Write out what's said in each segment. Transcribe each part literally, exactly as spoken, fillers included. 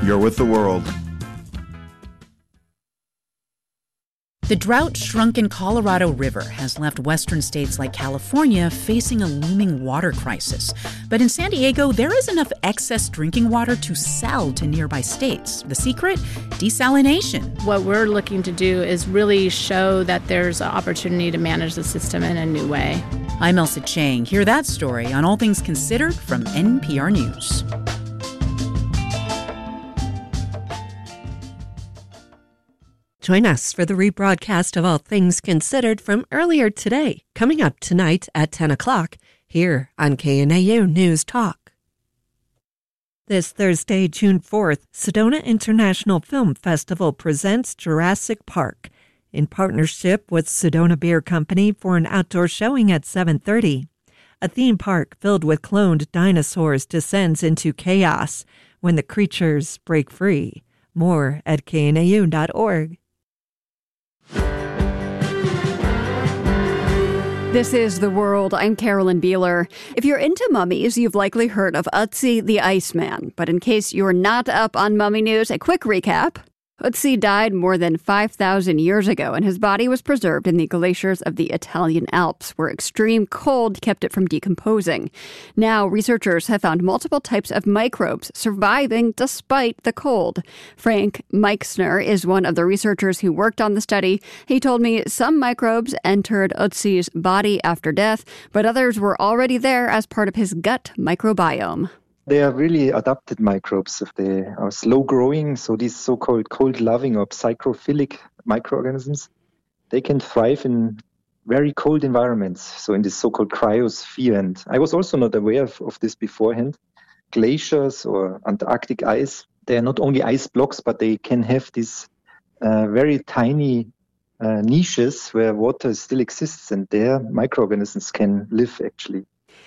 you're with the world. The drought-shrunken Colorado River has left western states like California facing a looming water crisis. But in San Diego, there is enough excess drinking water to sell to nearby states. The secret? Desalination. What we're looking to do is really show that there's an opportunity to manage the system in a new way. I'm Elsa Chang. Hear that story on All Things Considered from N P R News. Join us for the rebroadcast of All Things Considered from earlier today, coming up tonight at ten o'clock here on K N A U News Talk. This Thursday, June fourth, Sedona International Film Festival presents Jurassic Park in partnership with Sedona Beer Company for an outdoor showing at seven thirty. A theme park filled with cloned dinosaurs descends into chaos when the creatures break free. More at K N A U dot org. This is The World. I'm Carolyn Beeler. If you're into mummies, you've likely heard of Ötzi the Iceman. But in case you're not up on mummy news, a quick recap. Ötzi died more than five thousand years ago, and his body was preserved in the glaciers of the Italian Alps, where extreme cold kept it from decomposing. Now, researchers have found multiple types of microbes surviving despite the cold. Frank Meixner is one of the researchers who worked on the study. He told me some microbes entered Ötzi's body after death, but others were already there as part of his gut microbiome. They are really adapted microbes. They are slow-growing, so these so-called cold-loving or psychrophilic microorganisms, they can thrive in very cold environments, so in this so-called cryosphere. And I was also not aware of, of this beforehand. Glaciers or Antarctic ice, they are not only ice blocks, but they can have these uh, very tiny uh, niches where water still exists, and there microorganisms can live, actually.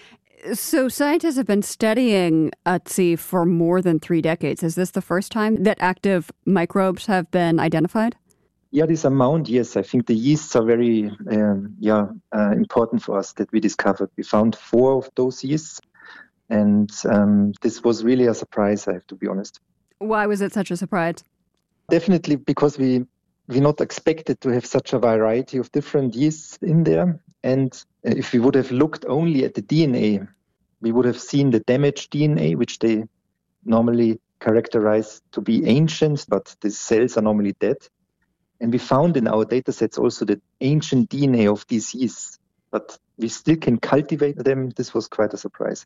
So scientists have been studying Ötzi for more than three decades. Is this the first time that active microbes have been identified? Yeah, this amount, yes. I think the yeasts are very um, yeah, uh, important for us that we discovered. We found four of those yeasts, and um, this was really a surprise, I have to be honest. Why was it such a surprise? Definitely because we we not expected to have such a variety of different yeasts in there. And if we would have looked only at the D N A, we would have seen the damaged D N A, which they normally characterize to be ancient, but the cells are normally dead. And we found in our data sets also the ancient D N A of these yeasts, but we still can cultivate them. This was quite a surprise.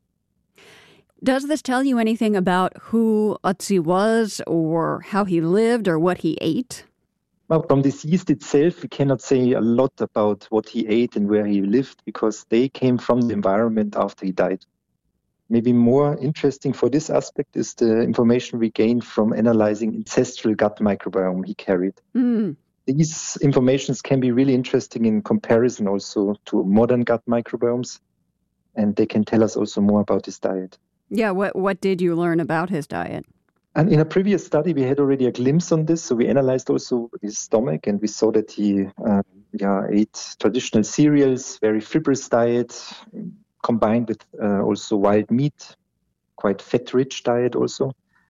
Does this tell you anything about who Ötzi was or how he lived or what he ate? Well, from this yeast itself, we cannot say a lot about what he ate and where he lived because they came from the environment after he died. Maybe more interesting for this aspect is the information we gained from analyzing ancestral gut microbiome he carried. Mm. These informations can be really interesting in comparison also to modern gut microbiomes, and they can tell us also more about his diet. Yeah, what, what did you learn about his diet? And in a previous study, we had already a glimpse on this. So we analyzed also his stomach, and we saw that he uh, yeah, ate traditional cereals, very fibrous diet, combined with uh, also wild meat, quite fat-rich diet also.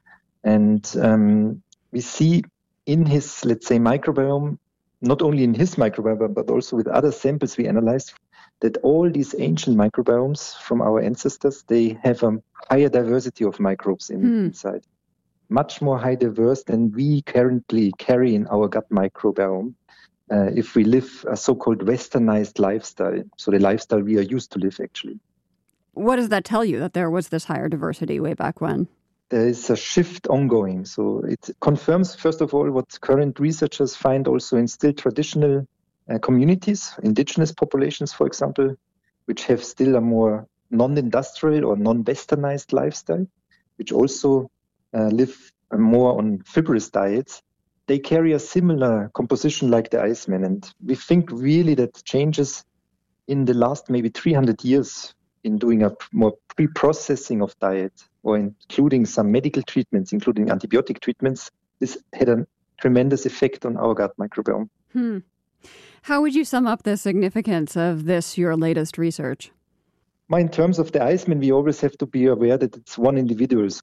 And um, we see in his, let's say, microbiome, not only in his microbiome, but also with other samples we analyzed, that all these ancient microbiomes from our ancestors, they have a higher diversity of microbes in, hmm. inside. Much more high diverse than we currently carry in our gut microbiome uh, if we live a so-called westernized lifestyle, so the lifestyle we are used to live actually. What does that tell you, that there was this higher diversity way back when? There is a shift ongoing. So it confirms, first of all, what current researchers find also in still traditional uh, communities, indigenous populations, for example, which have still a more non-industrial or non-westernized lifestyle, which also Uh, live more on fibrous diets, they carry a similar composition like the Iceman. And we think really that changes in the last maybe three hundred years in doing a more pre-processing of diet or including some medical treatments, including antibiotic treatments, this had a tremendous effect on our gut microbiome. Hmm. How would you sum up the significance of this, your latest research? In terms of the Iceman, we always have to be aware that it's one individual.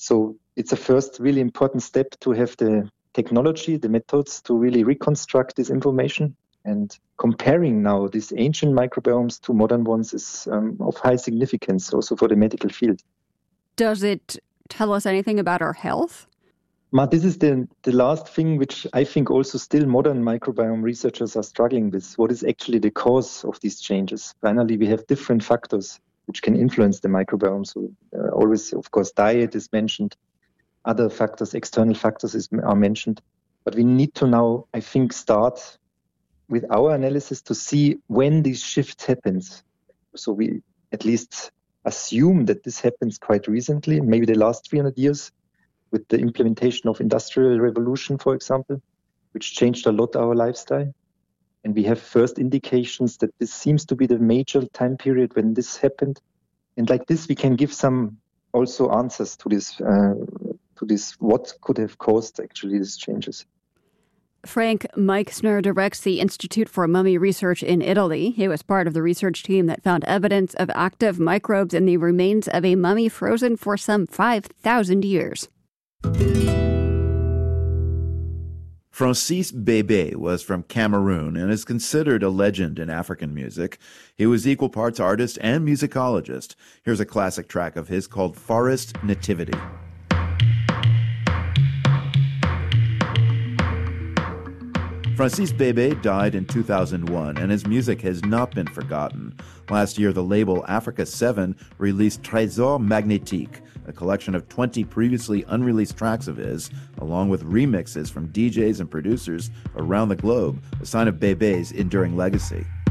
So it's a first really important step to have the technology, the methods to really reconstruct this information. And comparing now these ancient microbiomes to modern ones is um, of high significance also for the medical field. Does it tell us anything about our health? Ma, this is the, the last thing which I think also still modern microbiome researchers are struggling with. What is actually the cause of these changes? Finally, we have different factors which can influence the microbiome. So uh, always, of course, diet is mentioned. Other factors, external factors is, are mentioned. But we need to now, I think, start with our analysis to see when these shifts happens. So we at least assume that this happens quite recently, maybe the last three hundred years, with the implementation of Industrial Revolution, for example, which changed a lot our lifestyle. And we have first indications that this seems to be the major time period when this happened. And like this, we can give some also answers to this, uh, to this, what could have caused actually these changes. Frank Meixner directs the Institute for Mummy Research in Italy. He was part of the research team that found evidence of active microbes in the remains of a mummy frozen for some five thousand years. Francis Bébé was from Cameroon and is considered a legend in African music. He was equal parts artist and musicologist. Here's a classic track of his called Forest Nativity. Francis Bébé died in two thousand one, and his music has not been forgotten. Last year, the label Africa seven released Trésor Magnétique, a collection of twenty previously unreleased tracks of his, along with remixes from D Js and producers around the globe, a sign of Bébé's enduring legacy.